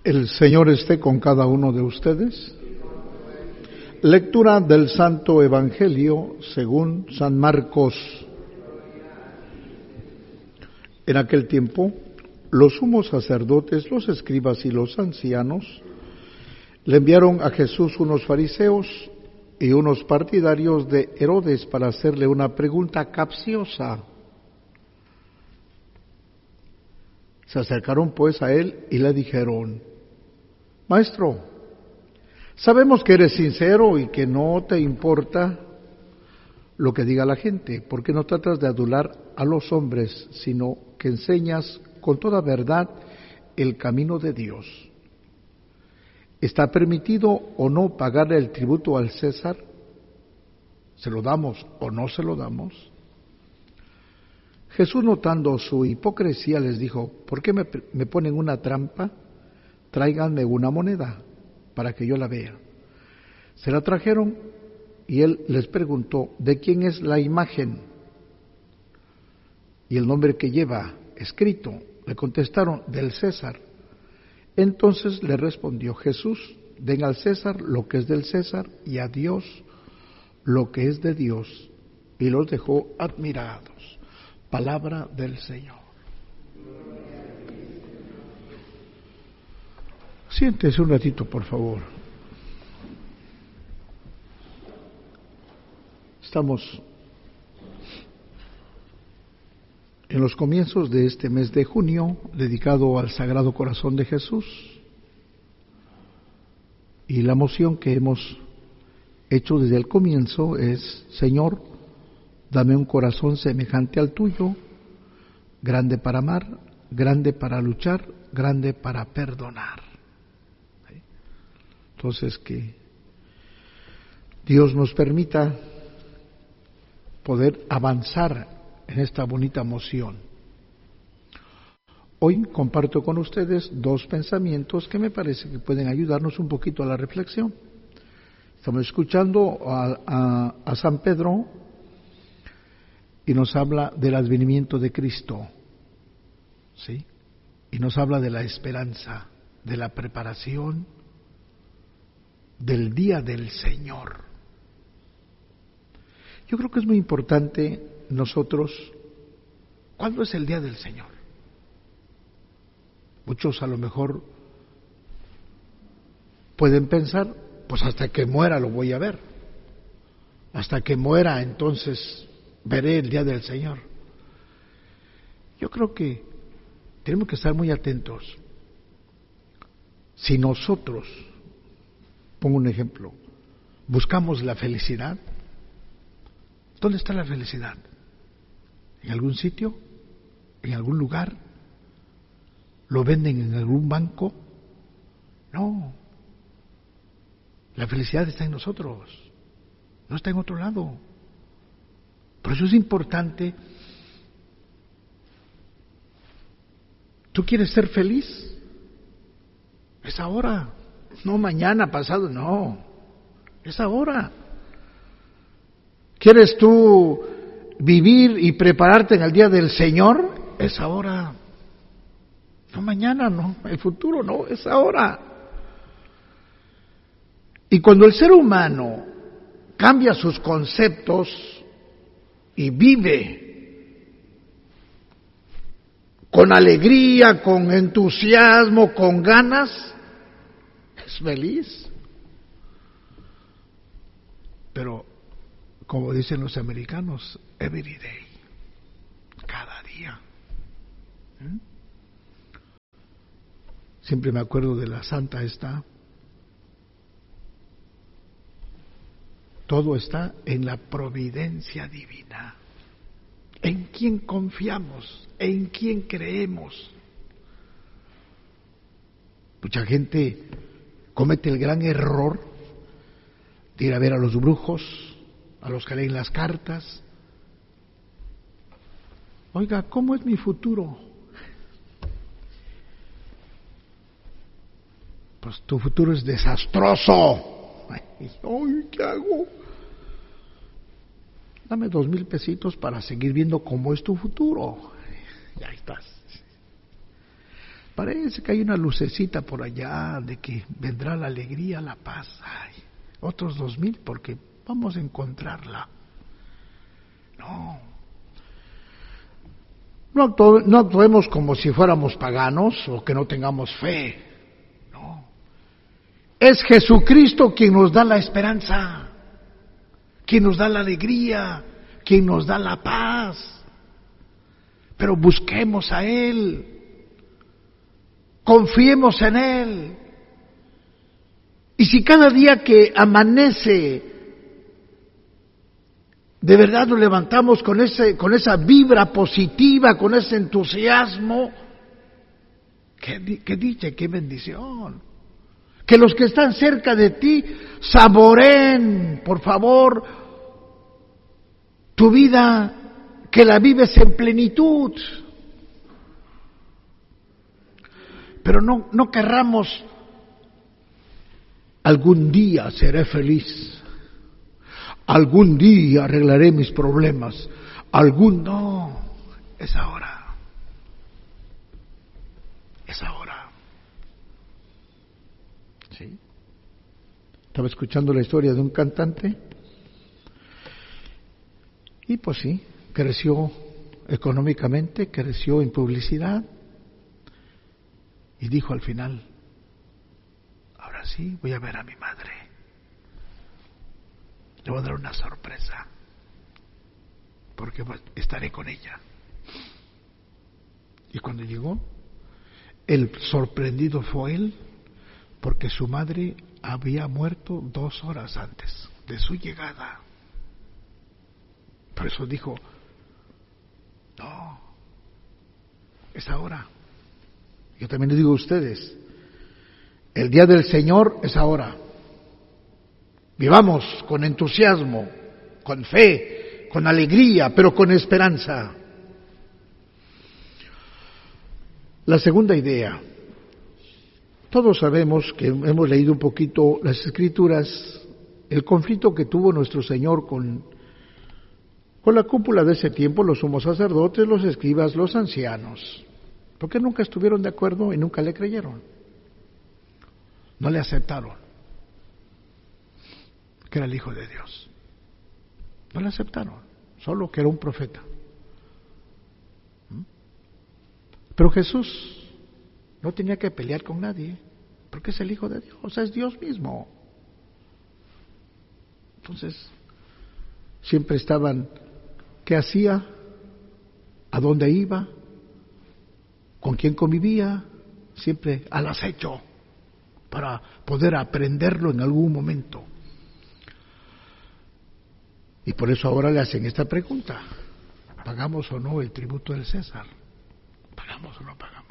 El Señor esté con cada uno de ustedes. Lectura del Santo Evangelio según San Marcos. En aquel tiempo, los sumos sacerdotes, los escribas y los ancianos le enviaron a Jesús unos fariseos y unos partidarios de Herodes para hacerle una pregunta capciosa. Se acercaron pues a él y le dijeron: Maestro, sabemos que eres sincero y que no te importa lo que diga la gente, porque no tratas de adular a los hombres, sino que enseñas con toda verdad el camino de Dios. ¿Está permitido o no pagarle el tributo al César? ¿Se lo damos o no se lo damos? Jesús, notando su hipocresía, les dijo: ¿por qué me ponen una trampa? Tráiganme una moneda para que yo la vea. Se la trajeron y él les preguntó: ¿de quién es la imagen y el nombre que lleva escrito? Le contestaron: del César. Entonces le respondió Jesús: den al César lo que es del César y a Dios lo que es de Dios. Y los dejó admirados. Palabra del Señor. Siéntese un ratito, por favor. Estamos en los comienzos de este mes de junio, dedicado al Sagrado Corazón de Jesús. Y la moción que hemos hecho desde el comienzo es: Señor, dame un corazón semejante al tuyo, grande para amar, grande para luchar, grande para perdonar. Entonces, que Dios nos permita poder avanzar en esta bonita moción. Hoy comparto con ustedes dos pensamientos que me parece que pueden ayudarnos un poquito a la reflexión. Estamos escuchando a San Pedro y nos habla del advenimiento de Cristo, ¿sí? Y nos habla de la esperanza, de la preparación del día del Señor. Yo creo que es muy importante nosotros, ¿cuándo es el día del Señor? Muchos a lo mejor pueden pensar: pues hasta que muera lo voy a ver, hasta que muera entonces veré el día del Señor. Yo creo que tenemos que estar muy atentos. Si nosotros, pongo un ejemplo, buscamos la felicidad, ¿dónde está la felicidad? ¿En algún sitio? ¿En algún lugar? ¿Lo venden en algún banco? No. La felicidad está en nosotros, no está en otro lado. Por eso es importante. ¿Tú quieres ser feliz? Es ahora, no mañana, pasado, no. Es ahora. ¿Quieres tú vivir y prepararte en el día del Señor? Es ahora. No mañana, no. El futuro, no. Es ahora. Y cuando el ser humano cambia sus conceptos y vive con alegría, con entusiasmo, con ganas, es feliz. Pero, como dicen los americanos, every day, cada día. Siempre me acuerdo de la santa esta. Todo está en la providencia divina. ¿En quién confiamos? ¿En quién creemos? Mucha gente comete el gran error de ir a ver a los brujos, a los que leen las cartas. Oiga, ¿cómo es mi futuro? Pues tu futuro es desastroso. Ay, ¿qué hago? Dame 2,000 pesitos para seguir viendo cómo es tu futuro. Ya estás. Parece que hay una lucecita por allá de que vendrá la alegría, la paz. Ay, otros 2000 porque vamos a encontrarla. No actuemos como si fuéramos paganos o que no tengamos fe. No. Es Jesucristo quien nos da la esperanza, quien nos da la alegría, quien nos da la paz. Pero busquemos a Él. Confiemos en Él. Y si cada día que amanece, de verdad nos levantamos con esa vibra positiva, con ese entusiasmo, qué dicha, qué bendición. Que los que están cerca de ti saboreen, por favor, tu vida, que la vives en plenitud. Pero no querramos, algún día seré feliz, algún día arreglaré mis problemas, no, es ahora, ¿sí? Estaba escuchando la historia de un cantante, y pues sí, creció económicamente, creció en publicidad, y dijo al final, ahora sí voy a ver a mi madre, le voy a dar una sorpresa, porque estaré con ella. Y cuando llegó, el sorprendido fue él, porque su madre había muerto 2 horas antes de su llegada. Por eso dijo, no, es ahora. Yo también les digo a ustedes, el día del Señor es ahora. Vivamos con entusiasmo, con fe, con alegría, pero con esperanza. La segunda idea. Todos sabemos que hemos leído un poquito las Escrituras, el conflicto que tuvo nuestro Señor con la cúpula de ese tiempo, los sumos sacerdotes, los escribas, los ancianos. Porque nunca estuvieron de acuerdo y nunca le creyeron. No le aceptaron que era el Hijo de Dios. No le aceptaron, solo que era un profeta. Pero Jesús no tenía que pelear con nadie, porque es el Hijo de Dios, es Dios mismo. Entonces, siempre estaban, ¿qué hacía? ¿A dónde iba? ¿Con quién convivía? Siempre al acecho, para poder aprenderlo en algún momento. Y por eso ahora le hacen esta pregunta: ¿pagamos o no el tributo del César? ¿Pagamos o no pagamos?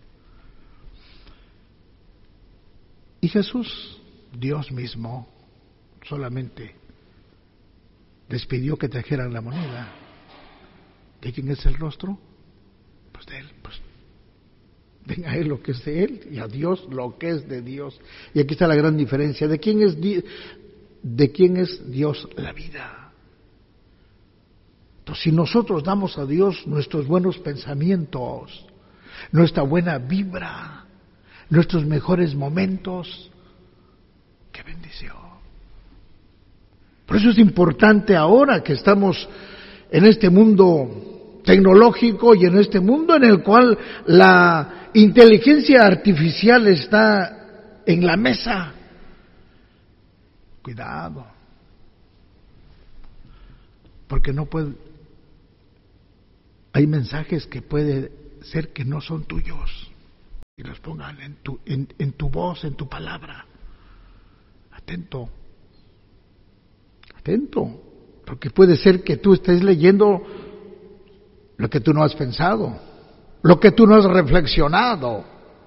Y Jesús, Dios mismo, solamente les pidió que trajeran la moneda. ¿De quién es el rostro? Pues de Él, pues den a Él lo que es de Él y a Dios lo que es de Dios. Y aquí está la gran diferencia. ¿De quién es Dios? La vida. Entonces, si nosotros damos a Dios nuestros buenos pensamientos, nuestra buena vibra, nuestros mejores momentos, ¡qué bendición! Por eso es importante ahora que estamos en este mundo tecnológico y en este mundo en el cual la inteligencia artificial está en la mesa. Cuidado, porque no puede, hay mensajes que puede ser que no son tuyos y los pongan en tu voz, en tu palabra. Atento, porque puede ser que tú estés leyendo lo que tú no has pensado, lo que tú no has reflexionado.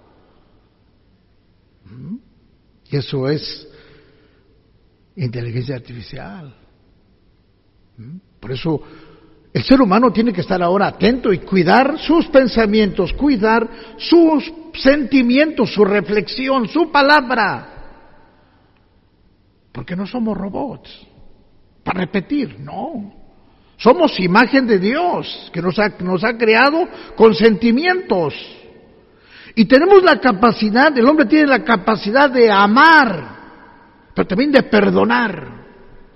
Y eso es inteligencia artificial. Por eso el ser humano tiene que estar ahora atento y cuidar sus pensamientos, cuidar sus sentimientos, su reflexión, su palabra. Porque no somos robots para repetir, no. Somos imagen de Dios, que nos ha creado con sentimientos. Y tenemos la capacidad, el hombre tiene la capacidad de amar, pero también de perdonar.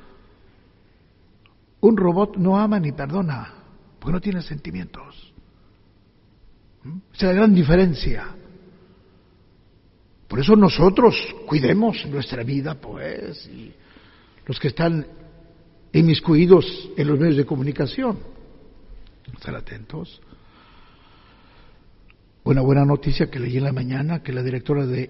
Un robot no ama ni perdona, porque no tiene sentimientos. Esa es la gran diferencia. Por eso nosotros cuidemos nuestra vida, pues, y los que están inmiscuidos en los medios de comunicación, estar atentos. Una buena noticia que leí en la mañana, que la directora de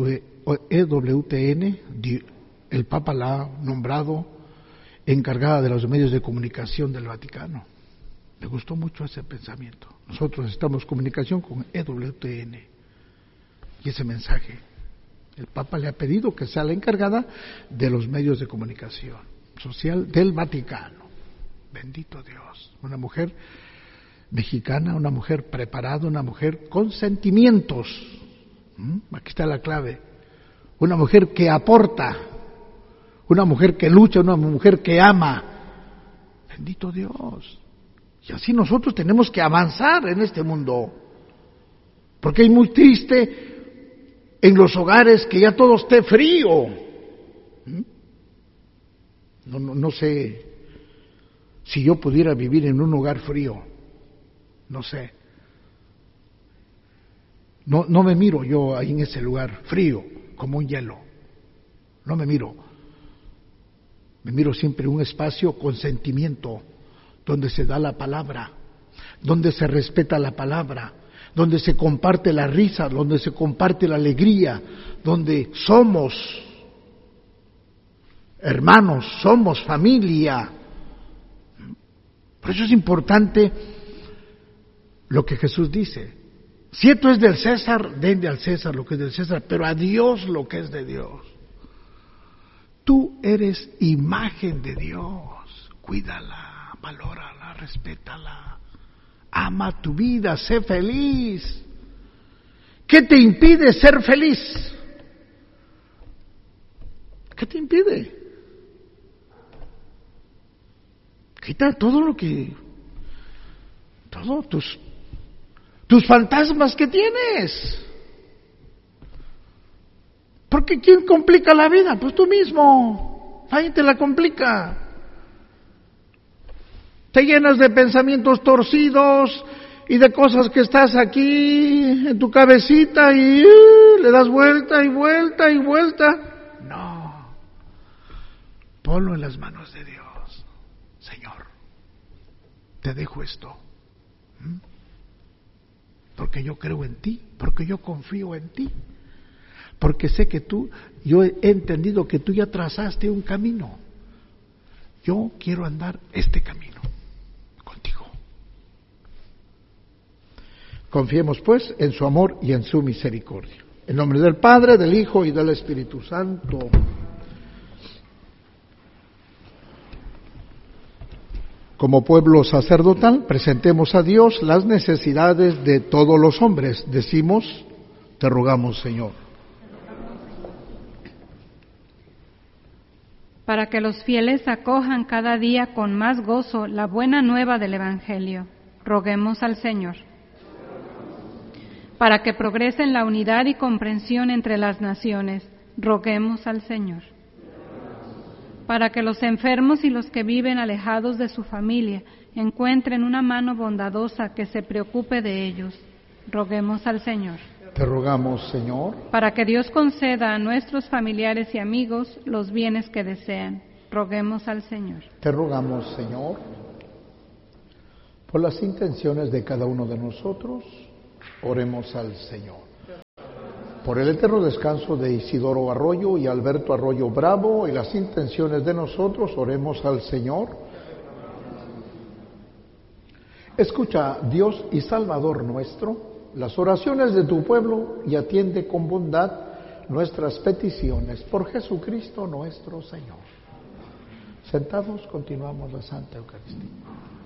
EWTN, el Papa la ha nombrado encargada de los medios de comunicación del Vaticano. Me gustó mucho ese pensamiento. Nosotros estamos en comunicación con EWTN y ese mensaje. El Papa le ha pedido que sea la encargada de los medios de comunicación social del Vaticano. Bendito Dios. Una mujer mexicana, una mujer preparada, una mujer con sentimientos. Aquí está la clave. Una mujer que aporta, una mujer que lucha, una mujer que ama. Bendito Dios. Y así nosotros tenemos que avanzar en este mundo. Porque es muy triste en los hogares que ya todo esté frío. No sé si yo pudiera vivir en un hogar frío. No sé. No me miro yo ahí en ese lugar frío, como un hielo. No me miro. Me miro siempre en un espacio con sentimiento, donde se da la palabra, donde se respeta la palabra, donde se comparte la risa, donde se comparte la alegría, donde somos hermanos, somos familia. Por eso es importante lo que Jesús dice. Si esto es del César, denle al César lo que es del César, pero a Dios lo que es de Dios. Tú eres imagen de Dios. Cuídala, valórala, respétala. Ama tu vida, sé feliz. ¿Qué te impide ser feliz? ¿Qué te impide? Quita todo lo que... todos tus fantasmas que tienes. Porque ¿quién complica la vida? Pues tú mismo. Nadie te la complica. Te llenas de pensamientos torcidos y de cosas que estás aquí en tu cabecita y le das vuelta y vuelta y vuelta. No. Ponlo en las manos de Dios. Señor, te dejo esto. Porque yo creo en ti, porque yo confío en ti, porque sé que yo he entendido que tú ya trazaste un camino. Yo quiero andar este camino contigo. Confiemos pues en su amor y en su misericordia. En nombre del Padre, del Hijo y del Espíritu Santo. Como pueblo sacerdotal, presentemos a Dios las necesidades de todos los hombres. Decimos, te rogamos, Señor. Para que los fieles acojan cada día con más gozo la buena nueva del Evangelio, roguemos al Señor. Para que progresen la unidad y comprensión entre las naciones, roguemos al Señor. Para que los enfermos y los que viven alejados de su familia encuentren una mano bondadosa que se preocupe de ellos, roguemos al Señor. Te rogamos, Señor. Para que Dios conceda a nuestros familiares y amigos los bienes que desean, roguemos al Señor. Te rogamos, Señor, por las intenciones de cada uno de nosotros, oremos al Señor. Por el eterno descanso de Isidoro Arroyo y Alberto Arroyo Bravo y las intenciones de nosotros, oremos al Señor. Escucha, Dios y Salvador nuestro, las oraciones de tu pueblo y atiende con bondad nuestras peticiones por Jesucristo nuestro Señor. Sentados, continuamos la Santa Eucaristía.